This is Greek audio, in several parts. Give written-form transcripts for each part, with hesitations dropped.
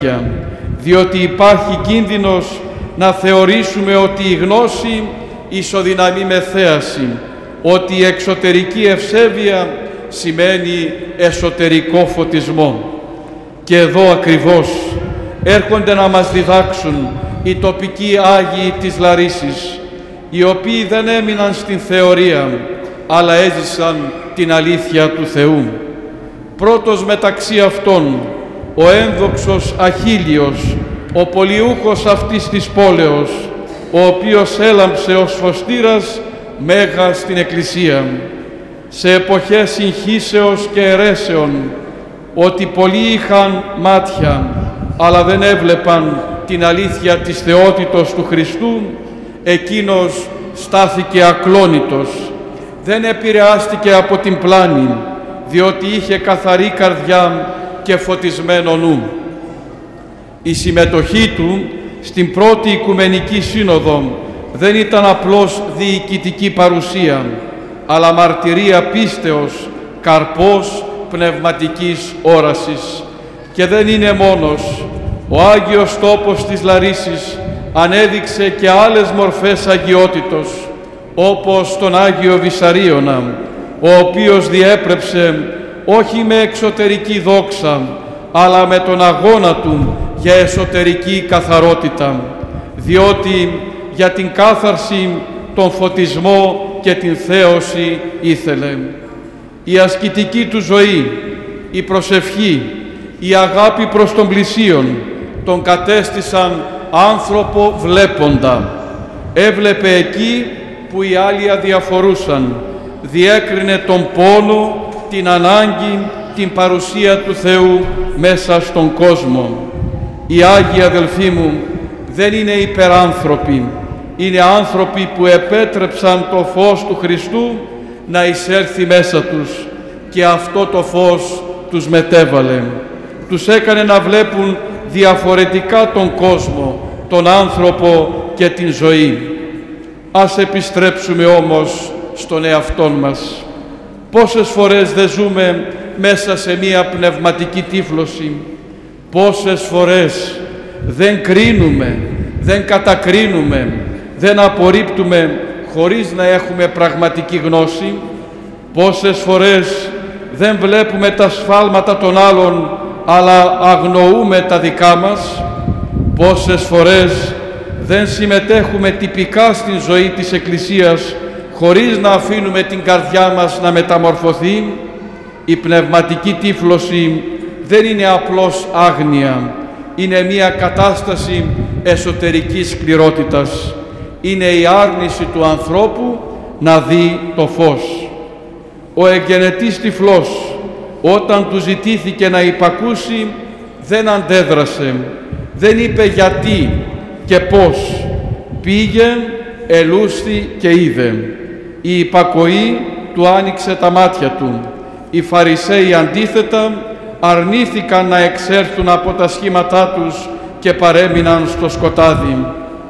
διότι υπάρχει κίνδυνος να θεωρήσουμε ότι η γνώση ισοδυναμεί με θέαση, ότι η εξωτερική ευσέβεια σημαίνει εσωτερικό φωτισμό. Και εδώ ακριβώς έρχονται να μας διδάξουν οι τοπικοί Άγιοι της Λαρίσης, οι οποίοι δεν έμειναν στην θεωρία, αλλά έζησαν την αλήθεια του Θεού. Πρώτος μεταξύ αυτών, ο ένδοξος Αχίλιος, ο πολιούχος αυτής της πόλεως, ο οποίος έλαμψε ως φωστήρας μέγα στην Εκκλησία, σε εποχές συγχύσεως και αιρέσεων, ότι πολλοί είχαν μάτια, αλλά δεν έβλεπαν την αλήθεια της θεότητος του Χριστού, εκείνος στάθηκε ακλόνητος, δεν επηρεάστηκε από την πλάνη, διότι είχε καθαρή καρδιά και φωτισμένο νου. Η συμμετοχή του στην πρώτη Οικουμενική Σύνοδο δεν ήταν απλώς διοικητική παρουσία, αλλά μαρτυρία πίστεως, καρπός πνευματικής όρασης. Και δεν είναι μόνος. Ο Άγιος Τόπος της Λαρίσης ανέδειξε και άλλες μορφές αγιότητος, όπως τον Άγιο Βυσαρίωνα, ο οποίος διέπρεψε όχι με εξωτερική δόξα, αλλά με τον αγώνα του για εσωτερική καθαρότητα, διότι για την κάθαρση, τον φωτισμό και την θέωση ήθελε. Η ασκητική του ζωή, η προσευχή, η αγάπη προς τον πλησίον τον κατέστησαν άνθρωπο βλέποντα. Έβλεπε εκεί που οι άλλοι αδιαφορούσαν, διέκρινε τον πόνο, την ανάγκη, την παρουσία του Θεού μέσα στον κόσμο. Οι Άγιοι αδελφοί μου δεν είναι υπεράνθρωποι, είναι άνθρωποι που επέτρεψαν το φως του Χριστού να εισέλθει μέσα τους και αυτό το φως τους μετέβαλε. Τους έκανε να βλέπουν διαφορετικά τον κόσμο, τον άνθρωπο και την ζωή. Ας επιστρέψουμε όμως στον εαυτόν μας. Πόσες φορές δεν ζούμε μέσα σε μία πνευματική τύφλωση, πόσες φορές δεν κρίνουμε, δεν κατακρίνουμε, δεν απορρίπτουμε χωρίς να έχουμε πραγματική γνώση, πόσες φορές δεν βλέπουμε τα σφάλματα των άλλων αλλά αγνοούμε τα δικά μας, πόσες φορές δεν συμμετέχουμε τυπικά στην ζωή της Εκκλησίας χωρίς να αφήνουμε την καρδιά μας να μεταμορφωθεί. Η πνευματική τύφλωση δεν είναι απλώς άγνοια, είναι μια κατάσταση εσωτερικής σκληρότητας. Είναι η άρνηση του ανθρώπου να δει το φως. Ο εγγενετής τυφλός, όταν του ζητήθηκε να υπακούσει, δεν αντέδρασε, δεν είπε γιατί και πώς. Πήγε, ελούσθη και είδε. Η υπακοή του άνοιξε τα μάτια του. Οι Φαρισαίοι αντίθετα αρνήθηκαν να εξέλθουν από τα σχήματά τους και παρέμειναν στο σκοτάδι.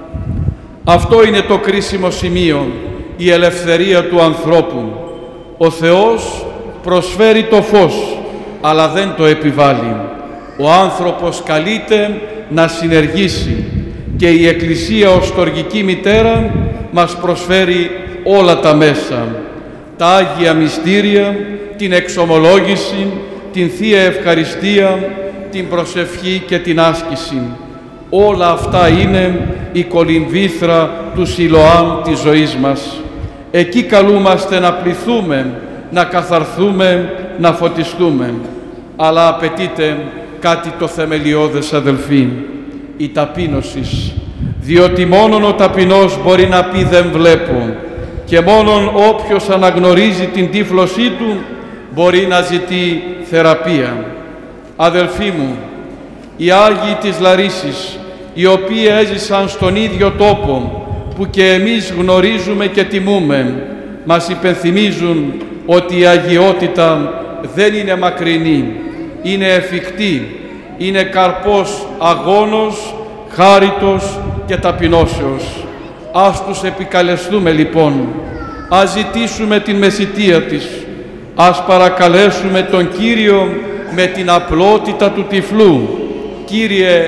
Αυτό είναι το κρίσιμο σημείο, η ελευθερία του ανθρώπου. Ο Θεός προσφέρει το φως, αλλά δεν το επιβάλλει. Ο άνθρωπος καλείται να συνεργήσει και η Εκκλησία ως στοργική μητέρα μας προσφέρει όλα τα μέσα. Τα Άγια Μυστήρια, την εξομολόγηση, την Θεία Ευχαριστία, την προσευχή και την άσκηση. Όλα αυτά είναι η κολυμβήθρα του Σιλοάμ της ζωής μας. Εκεί καλούμαστε να πληθούμε, να καθαρθούμε, να φωτιστούμε. Αλλά απαιτείται κάτι το θεμελιώδες, αδελφοί, η ταπείνωση. Διότι μόνον ο ταπεινός μπορεί να πει «δεν βλέπω» και μόνον όποιος αναγνωρίζει την τύφλωσή του μπορεί να ζητεί θεραπεία. Αδελφοί μου, οι Άγιοι της Λαρίσης, οι οποίοι έζησαν στον ίδιο τόπο που και εμείς γνωρίζουμε και τιμούμε, μας υπενθυμίζουν ότι η αγιότητα δεν είναι μακρινή, είναι εφικτή, είναι καρπός αγώνος, χάριτος και ταπεινώσεως. Ας τους επικαλεστούμε λοιπόν, ας ζητήσουμε την μεσιτεία της, ας παρακαλέσουμε τον Κύριο με την απλότητα του τυφλού. Κύριε,